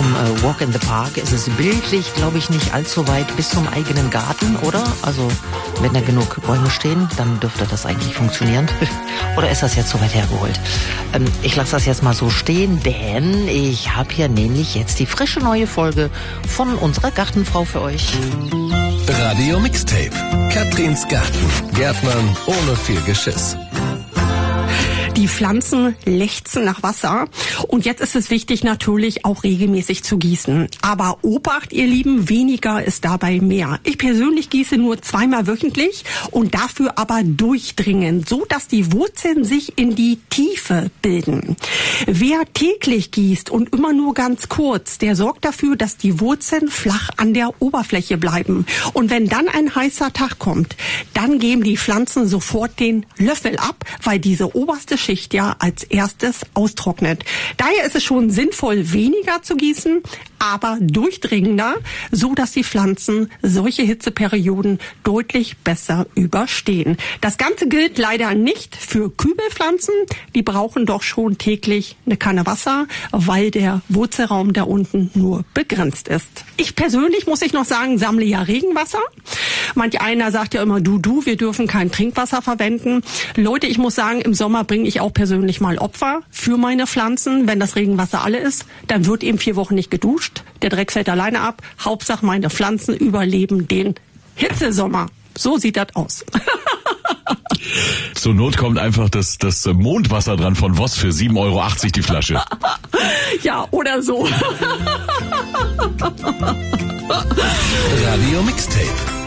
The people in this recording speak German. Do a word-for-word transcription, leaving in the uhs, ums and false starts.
äh, Walk in the Park ist es bildlich, glaube ich, nicht allzu weit bis zum eigenen Garten, oder? Also wenn da genug Bäume stehen, dann dürfte das eigentlich funktionieren. Oder ist das jetzt so weit hergeholt? Ähm, ich lasse das jetzt mal so stehen, denn ich habe hier nämlich jetzt die frische neue Folge von unserer Gartenfrau für euch. Radio Mixtape. Katrins Garten. Gärtnern ohne viel Geschiss. Die Pflanzen lechzen nach Wasser und jetzt ist es wichtig, natürlich auch regelmäßig zu gießen. Aber Obacht, ihr Lieben, weniger ist dabei mehr. Ich persönlich gieße nur zweimal wöchentlich und dafür aber durchdringend, so dass die Wurzeln sich in die Tiefe bilden. Wer täglich gießt und immer nur ganz kurz, der sorgt dafür, dass die Wurzeln flach an der Oberfläche bleiben. Und wenn dann ein heißer Tag kommt, dann geben die Pflanzen sofort den Löffel ab, weil diese oberste Schicht ja als erstes austrocknet. Daher ist es schon sinnvoll, weniger zu gießen, aber durchdringender, so dass die Pflanzen solche Hitzeperioden deutlich besser überstehen. Das Ganze gilt leider nicht für Kübelpflanzen. Die brauchen doch schon täglich eine Kanne Wasser, weil der Wurzelraum da unten nur begrenzt ist. Ich persönlich, muss ich noch sagen, sammle ja Regenwasser. Manch einer sagt ja immer, du, du, wir dürfen kein Trinkwasser verwenden. Leute, ich muss sagen, im Sommer bringe ich auch persönlich mal Opfer für meine Pflanzen. Wenn das Regenwasser alle ist, dann wird eben vier Wochen nicht geduscht. Der Dreck fällt alleine ab. Hauptsache, meine Pflanzen überleben den Hitzesommer. So sieht das aus. Zur Not kommt einfach das, das Mondwasser dran von Voss für sieben Euro achtzig die Flasche. Ja, oder so. Radio Mixtape.